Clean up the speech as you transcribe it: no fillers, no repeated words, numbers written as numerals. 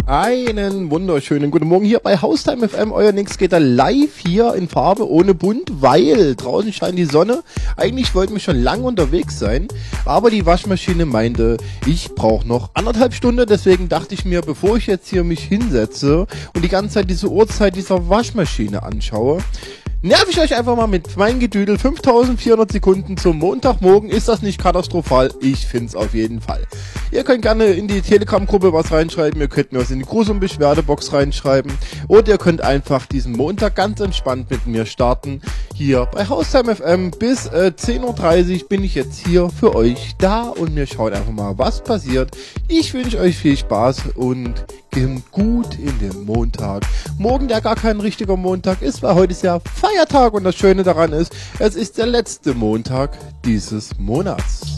Einen wunderschönen guten Morgen hier bei Haustime FM, euer Nixgator live hier in Farbe ohne Bunt, weil draußen scheint die Sonne. Eigentlich wollten wir schon lange unterwegs sein, aber die Waschmaschine meinte, ich brauche noch 1,5 Stunden, deswegen dachte ich mir, bevor ich jetzt hier mich hinsetze und die ganze Zeit diese Uhrzeit dieser Waschmaschine anschaue, nerv ich euch einfach mal mit meinem Gedüdel. 5400 Sekunden zum Montagmorgen. Ist das nicht katastrophal? Ich find's auf jeden Fall. Ihr könnt gerne in die Telegram-Gruppe was reinschreiben. Ihr könnt mir was in die Gruß- und Beschwerdebox reinschreiben. Oder ihr könnt einfach diesen Montag ganz entspannt mit mir starten. Hier bei Haustime FM bis 10:30 Uhr bin ich jetzt hier für euch da und wir schauen einfach mal, was passiert. Ich wünsche euch viel Spaß und kommt gut in den Montag. Morgen, der gar kein richtiger Montag ist, weil heute ist ja Feiertag und das Schöne daran ist, es ist der letzte Montag dieses Monats.